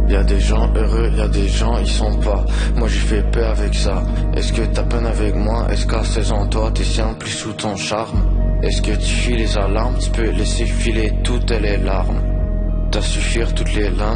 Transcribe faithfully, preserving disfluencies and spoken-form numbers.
Y'a des gens heureux, y'a des gens ils sont pas. Moi j'ai fait paix avec ça. Est-ce que t'as peine avec moi? Est-ce qu'à seize ans toi t'es simple sous ton charme? Est-ce que tu files les alarmes? Tu peux laisser filer toutes les larmes. T'as suffire toutes les larmes.